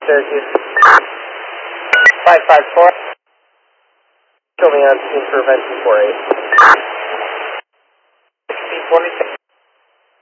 Syracuse. 554. Show me on scene for event 248. 1626.